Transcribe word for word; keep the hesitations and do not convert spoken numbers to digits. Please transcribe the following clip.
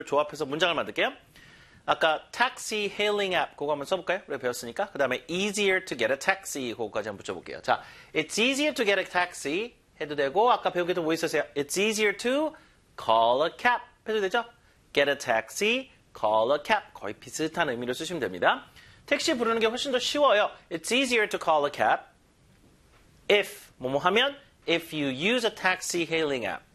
조합해서 문장을 만들게요. 아까 taxi hailing app 그거 한번 써볼까요? 우리가 배웠으니까. 그 다음에 easier to get a taxi 그거까지 한번 붙여볼게요. 자, it's easier to get a taxi 해도 되고 아까 배운 게 또 뭐 있었어요? It's easier to call a cab 해도 되죠? Get a taxi, call a cab 거의 비슷한 의미로 쓰시면 됩니다. 택시 부르는 게 훨씬 더 쉬워요. It's easier to call a cab if 뭐뭐 하면 if you use a taxi hailing app